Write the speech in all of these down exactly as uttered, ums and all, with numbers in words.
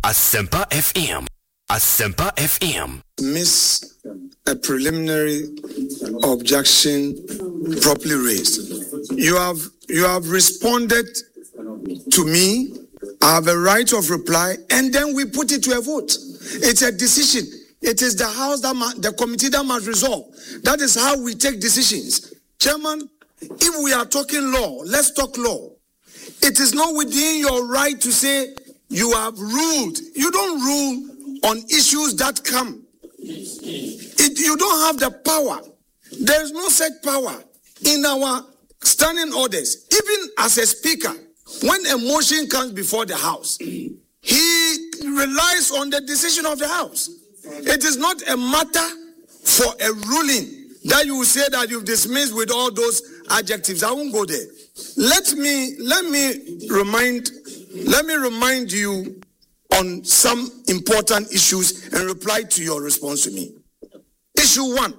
Asempa F M. Asempa F M. Miss a preliminary objection properly raised. You have you have responded to me. I have a right of reply, and then we put it to a vote. It's a decision. It is the house that ma- the committee that must resolve. That is how we take decisions. Chairman, if we are talking law, let's talk law. It is not within your right to say you have ruled. You don't rule on issues that come. It, you don't have the power. There is no such power in our standing orders. Even as a speaker, when a motion comes before the House, he relies on the decision of the House. It is not a matter for a ruling that you will say that you've dismissed with all those adjectives. I won't go there. Let me let me remind let me remind you on some important issues and reply to your response to me. Issue one.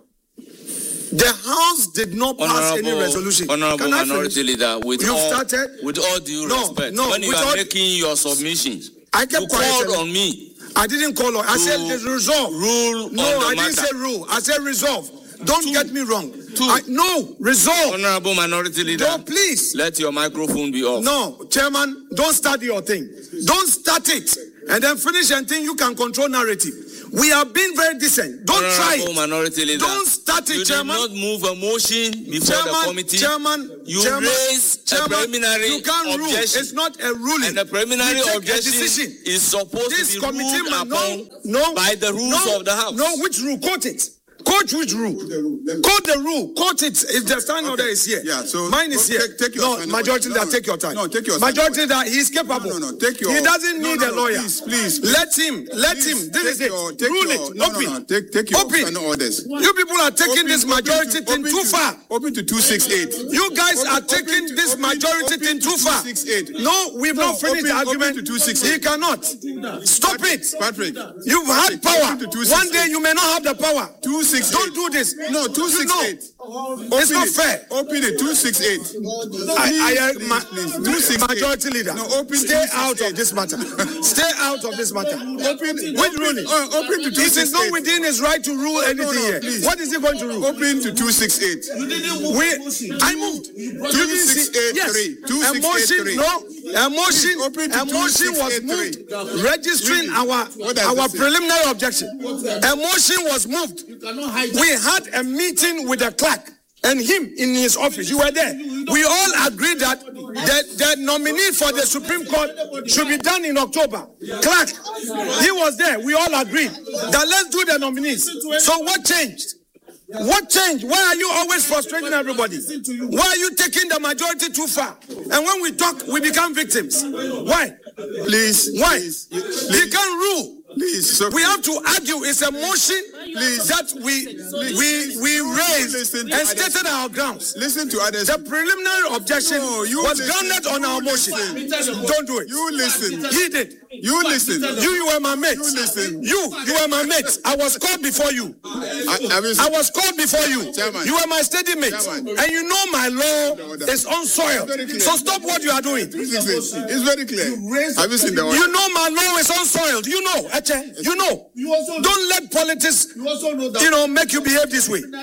The House did not pass honorable, any resolution. Honorable Minority Leader, with You've all, started? with all due no, respect, no, when you are all, making your submissions, I kept you quiet called on me. I didn't call on. I said resolve. Rule no, on the I matter. didn't say rule. I said resolve. Don't Two. get me wrong. Two. I, no, resolve. Honorable Minority Leader, no, please. Let your microphone be off. No, Chairman, don't start your thing. Don't start it and then finish and think you can control narrative. We have been very decent. Don't Honorable try it. Minority Leader, don't start it, you Chairman. You did not move a motion before Chairman, the committee. Chairman, you Chairman, raised Chairman, a preliminary you can't objection. Rule. It's not a ruling. And the preliminary objection is supposed this to be committee ruled no, upon no, by the rules no, of the House. No, which rule? Quote it. Quote which rule? Quote the rule. Quote it. If the standing order is here. Yeah, so mine is here. Take, take your no, majority no, that no, take your time. No, take your majority that he's capable. No, no, no, take your. He doesn't no, need no, a no, lawyer. Please, please, please. Let him. Let please, him. This is your, it. Take Rule your, it. No, Open. no, no. Take, take your open. orders. You people are taking open, this majority open to, thing open too to, far. Open to two sixty-eight. You guys open, are taking to, this open, majority open thing too far. No, we've no, not finished open, the argument. Open to two sixty-eight. He cannot. Stop Patrick, it. Patrick. You've had power. One day you may not have the power. two sixty-eight. Don't do this. No, two sixty-eight. It's not it. fair. Open it. two sixty-eight. I, I, I, ma- majority leader. No, open Stay out of this matter. Stay out of this matter. Open. Which ruling? Uh, open to two sixty-eight. It is not within his right to rule anything no, no, here. Please. What is he going to rule? Open to two sixty-eight. We, I moved. two sixty-eight. Yes. A motion, no. A motion, a motion was moved, registering our our preliminary objection. A motion was moved. We had a meeting with the clerk and him in his office. You were there. We all agreed that the, the nominee for the Supreme Court should be done in October. Clerk, he was there. We all agreed that let's do the nominees. So what changed? What changed? Why are you always frustrating everybody? Why are you taking the majority too far? And when we talk, we become victims. Why? Please. Why? Please, he can't rule. Please, so we have to argue. It's a motion please, that we please, we we raised and others. Stated our grounds. Listen to others. The preliminary objection no, was listen. grounded on our motion. Listen. Don't do it. You listen. He did. You listen. You, you were my mate. You listen. You, you were my mate. I was called before you. I, I, I was called before you. Chairman. You were my steady mate. Chairman. And you know my law is unsoiled. So stop what you are doing. It's very clear. Have you seen the order? You know my law is unsoiled. You know, Eche. You know. You also know. Don't let politics, you, also know that you know, make you behave this way.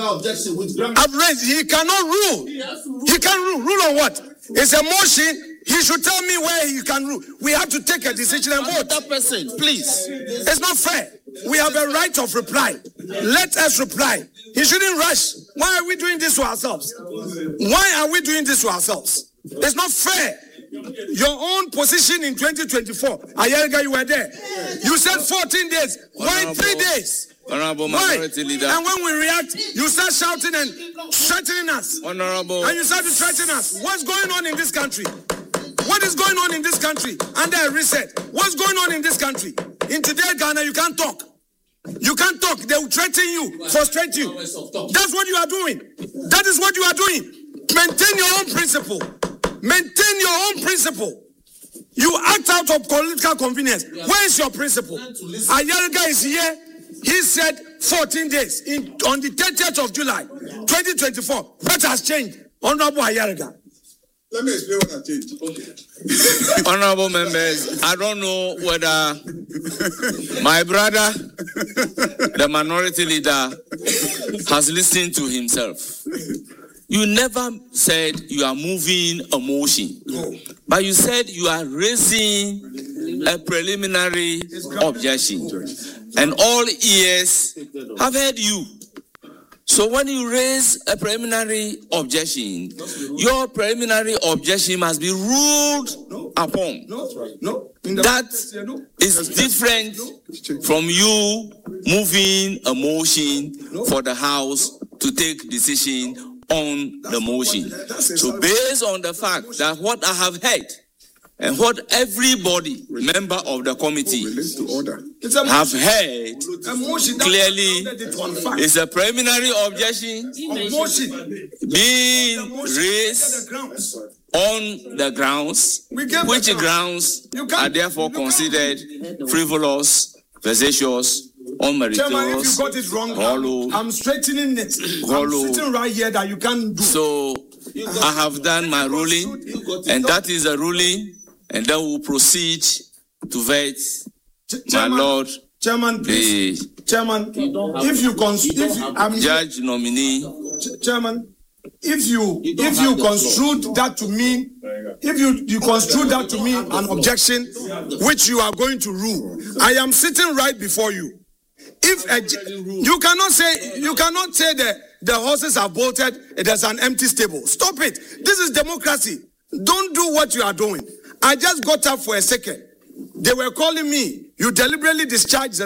I've raised. He cannot rule. He, he can't rule. Rule on what? It's a motion. He should tell me where he can rule. We have to take a decision and vote. That person, please. It's not fair. We have a right of reply. Let us reply. He shouldn't rush. Why are we doing this to ourselves? Why are we doing this to ourselves? It's not fair. Your own position in twenty twenty-four, Ayerga, you were there. You said fourteen days. Why three days? Honorable Why? Minority Leader. And when we react, you start shouting and threatening us. Honorable. And you start to threaten us. What's going on in this country? What is going on in this country? Under a reset. What's going on in this country? In today, Ghana, you can't talk. You can't talk. They will threaten you, frustrate you. That's what you are doing. That is what you are doing. Maintain your own principle. Maintain your own principle. You act out of political convenience. Where is your principle? Ayerga is here. He said fourteen days in, on the thirtieth of July, twenty twenty-four. What has changed? Honorable Ayerga. Let me explain what I changed. Okay. Honorable members, I don't know whether my brother, the minority leader, has listened to himself. You never said you are moving a motion, no. But you said you are raising a preliminary objection. And all ears have heard you. So when you raise a preliminary objection, your preliminary objection must be ruled upon. That is different from you moving a motion for the House to take decision on the motion. So based on the fact that what I have heard and what everybody, member of the committee, have heard clearly is a preliminary objection being raised on the grounds, which grounds are therefore considered frivolous, vexatious, unmeritorious. Chairman, if you got it wrong, hollow, I'm, I'm straightening it. hollow. I'm sitting right here that you can't do. So I have done my ruling, and that is a ruling. And then we'll proceed to vet, my Lord, Chairman, please. the Chairman, if you consider, judge nominee. Chairman, if you if you construed that to me, if you you construe that to me an objection, which you are going to rule, I am sitting right before you. If a, you cannot say you cannot say that the horses are bolted, there's an empty stable. Stop it. This is democracy. Don't do what you are doing. I just got up for a second. They were calling me. You deliberately discharged the